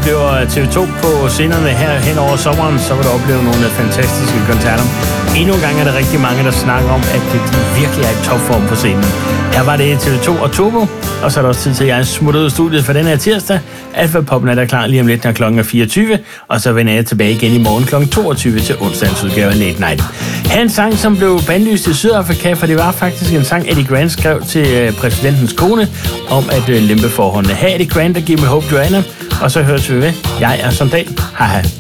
oplever TV2 på scenerne her hen over sommeren, så vil du opleve nogle fantastiske koncerter. Endnu en gang er der rigtig mange, der snakker om, at de virkelig er i topform på scenen. Her var det TV2 og Turbo, og så er der også tid til, at jeg smutter ud af studiet for den her tirsdag. Alfa Poppen er der klar lige om lidt, når klokken er 24, og så vender jeg tilbage igen i morgen klokken 22 til onsdagens udgave af Late Night. Her en sang, som blev bandlyst i Sydafrika, for det var faktisk en sang, Eddie Grant skrev til præsidentens kone, om at lempe forholdene. Her er Eddie Grant, der giver mig Hope Joanna, og så høres vi ved. Jeg er Sondal. Hej hej.